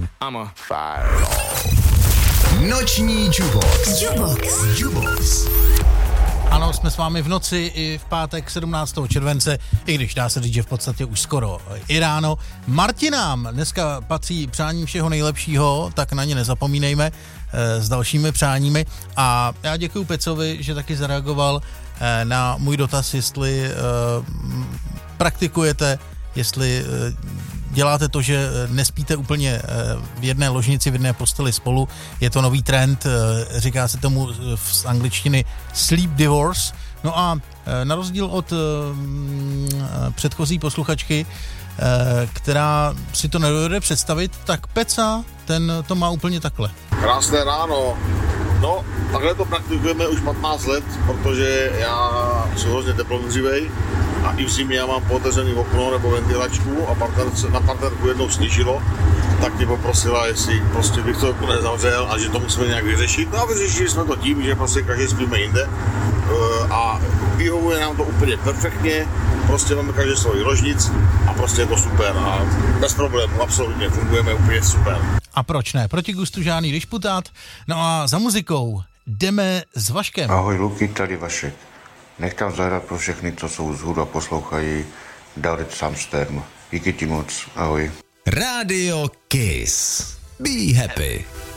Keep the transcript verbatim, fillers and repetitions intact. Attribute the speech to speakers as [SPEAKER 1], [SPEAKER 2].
[SPEAKER 1] fajn.
[SPEAKER 2] I'm a fire.
[SPEAKER 3] Noční Jubox.
[SPEAKER 4] Jubox.
[SPEAKER 3] Jubox.
[SPEAKER 1] Ano, jsme s vámi v noci i v pátek sedmnáctého července, i když dá se říct, že v podstatě už skoro i ráno. Martinám dneska patří přání všeho nejlepšího, tak na ně nezapomínejme e, s dalšími přáními. A já děkuju Pecovi, že taky zareagoval e, na můj dotaz, jestli e, praktikujete, jestli e, děláte to, že nespíte úplně v jedné ložnici, v jedné posteli spolu. Je to nový trend, říká se tomu z angličtiny sleep divorce. No a na rozdíl od předchozí posluchačky, která si to nedojde představit, tak Peca, ten to má úplně takhle.
[SPEAKER 5] Krásné ráno. No, takhle to praktikujeme už patnáct let, protože já jsem hrozně teplomřivej a i v zimě já mám pootevřený okno nebo ventilačku a partner, na partnerku jednou snížilo, tak mě poprosila, jestli prostě bych to okno nezavřel a že to musíme nějak vyřešit. No a vyřešili jsme to tím, že prostě každý spíme jinde a vyhovuje nám to úplně perfektně, prostě máme každý svůj ložnic a prostě je to super a bez problémů, absolutně fungujeme úplně super.
[SPEAKER 1] A proč ne? Proti gustu žádný disputát. No a za muzikou jdeme s Vaškem.
[SPEAKER 6] Ahoj Luky, tady Vašek. Nechám zahrát pro všechny, co jsou vzhůru a poslouchají David Samstern. Díky ti moc, ahoj.
[SPEAKER 3] Radio Kiss. Be happy.